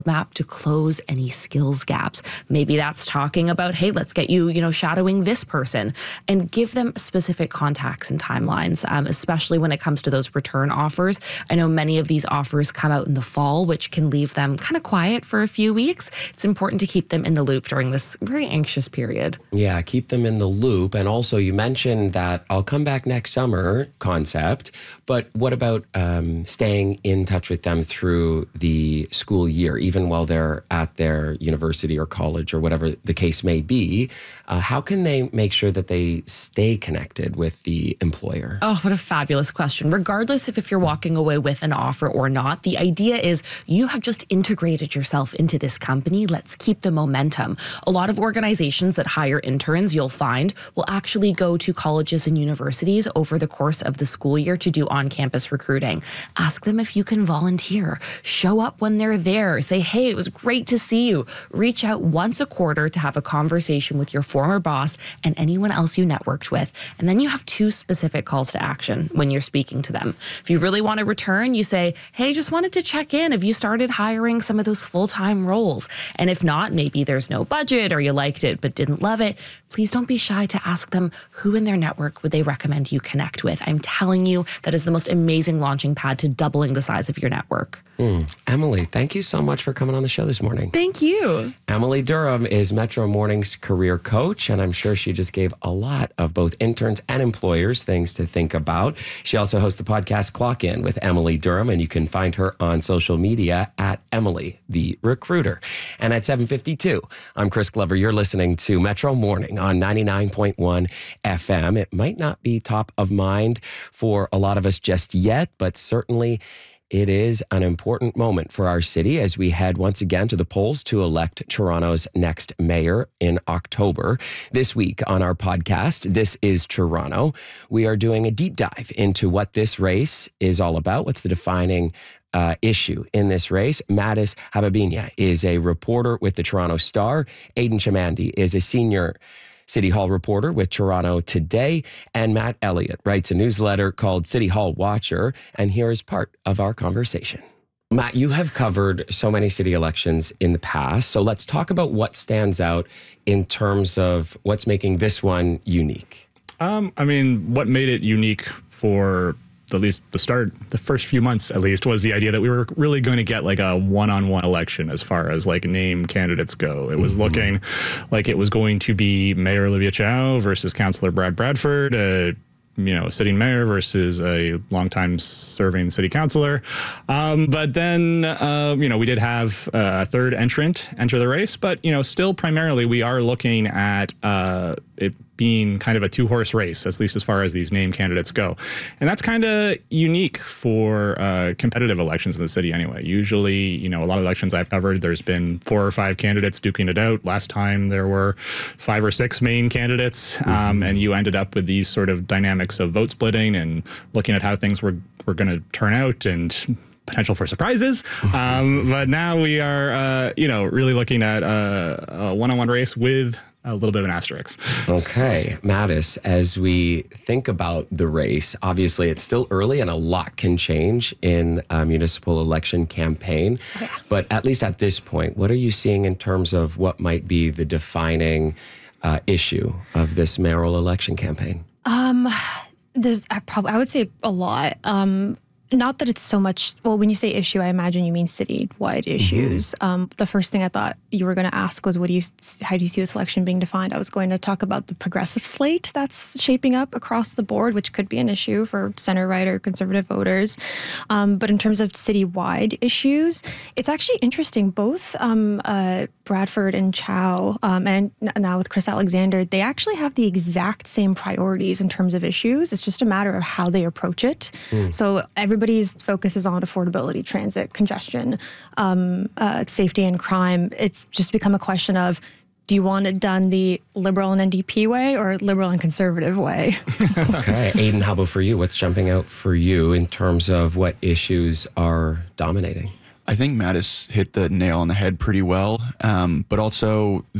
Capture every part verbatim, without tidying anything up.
map to close any skills gaps. Maybe that's talking about, hey, let's get you, you know, shadowing this person, and give them specific contacts and timelines, um, especially when it comes to those return offers. I know many of these offers come out in the fall, which can leave them kind of quiet for a few weeks. It's important to keep them in the loop during this very anxious period. Yeah, keep them in the loop. And also you mentioned that I'll come back next summer concept, but what about um, staying in touch with them through the school year, even while they're at their university or college or whatever the case may be? Uh, how can they make sure that they stay connected with the employer? Oh, what a fabulous question. Regardless of if you're walking away with an offer or not, the idea is you have just integrated yourself into this company. Let's keep the momentum. A lot of organizations that hire interns, you'll find, will actually go to colleges and universities over the course of the school year to do on-campus recruiting. Ask them if you can volunteer. Show up when they're there. Say, hey, it was great to see you. Reach out once a quarter to have a conversation with your former boss and anyone else you networked with. And then you have two specific calls to action when you're speaking to them. If you really want to return, you say, hey, just wanted to check in. Have you started hiring some of those full-time roles? And if not, maybe there's no budget or you liked it but didn't love it. Please don't be shy to ask them who in their network would they recommend you connect with. I'm telling you, that is the most amazing launching pad to doubling the size of your network. Mm. Emily, thank you so much for coming on the show this morning. Thank you. Emily Durham is Metro Morning's career coach, and I'm sure she just gave a lot of both interns and employers things to think about. She also hosts the podcast Clock In with Emily Durham, and you can find her on social media at Emily the Recruiter. And at seven fifty-two, I'm Chris Glover. You're listening to Metro Morning on ninety-nine point one F M. It might not be top of mind for a lot of us just yet, but certainly it is an important moment for our city as we head once again to the polls to elect Toronto's next mayor in October. This week on our podcast, This is Toronto, we are doing a deep dive into what this race is all about. What's the defining uh, issue in this race? Mattis Hababinya is a reporter with the Toronto Star. Aidan Chamandi is a senior City Hall reporter with Toronto Today, and Matt Elliott writes a newsletter called City Hall Watcher, and here is part of our conversation. Matt, you have covered so many city elections in the past, so let's talk about what stands out in terms of what's making this one unique. Um, I mean, what made it unique for at least the start, the first few months at least, was the idea that we were really going to get like a one-on-one election as far as like name candidates go. It was mm-hmm. looking like it was going to be Mayor Olivia Chow versus Councillor Brad Bradford, uh, you know, sitting mayor versus a longtime serving city councillor. Um, but then, uh, you know, we did have a third entrant enter the race, but, you know, still primarily we are looking at uh, it being kind of a two-horse race, at least as far as these name candidates go. And that's kind of unique for uh, competitive elections in the city anyway. Usually, you know, a lot of elections I've covered, there's been four or five candidates duking it out. Last time there were five or six main candidates, um, mm-hmm. and you ended up with these sort of dynamics of vote splitting and looking at how things were, were going to turn out and potential for surprises. Um, but now we are, uh, you know, really looking at a, a one-on-one race with a little bit of an asterisk. Okay, Mattis, as we think about the race, obviously it's still early and a lot can change in a municipal election campaign. Yeah. But at least at this point, what are you seeing in terms of what might be the defining uh, issue of this mayoral election campaign? Um, there's I probably I would say a lot. Um, Not that it's so much, well, when you say issue, I imagine you mean city-wide issues. Mm-hmm. Um, the first thing I thought you were going to ask was, what do you, how do you see this election being defined? I was going to talk about the progressive slate that's shaping up across the board, which could be an issue for center-right or conservative voters. Um, but in terms of city-wide issues, it's actually interesting. Both um, uh, Bradford and Chow, um, and now with Chris Alexander, they actually have the exact same priorities in terms of issues. It's just a matter of how they approach it. Mm. So everybody Everybody's focus is on affordability, transit, congestion, um, uh, safety and crime. It's just become a question of, do you want it done the Liberal and N D P way or Liberal and Conservative way? Okay. Aidan, how about for you? What's jumping out for you in terms of what issues are dominating? I think Mattis hit the nail on the head pretty well, um, but also the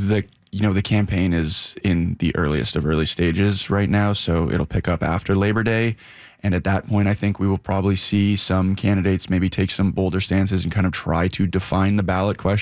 you know, the campaign is in the earliest of early stages right now, so it'll pick up after Labor Day. And at that point, I think we will probably see some candidates maybe take some bolder stances and kind of try to define the ballot question.